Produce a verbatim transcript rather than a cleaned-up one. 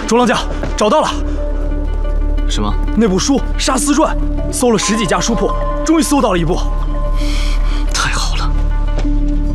周郎将，找到了。 什么？ 那部书《杀私传》，搜了十几家书铺，终于搜到了一部。